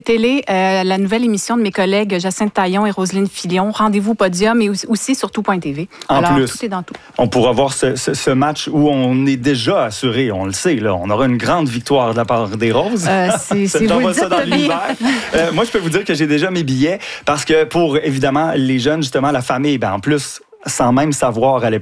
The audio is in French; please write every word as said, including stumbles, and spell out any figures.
Télé, euh, la nouvelle émission de mes collègues Jacinthe Taillon et Roselyne Filion, Rendez-vous Podium et aussi sur tout point T V. En Alors, plus, tout est dans tout. On pourra voir ce, ce, ce match où on est déjà assuré, on le sait, là, on aura une grande victoire de la part des Roses. Euh, c'est c'est vous le ça dites, dans Toby. l'hiver. Euh, moi, je peux vous dire que j'ai déjà mes billets parce que pour, évidemment, les jeunes, justement, la famille, ben, en plus, sans même savoir à l'époque,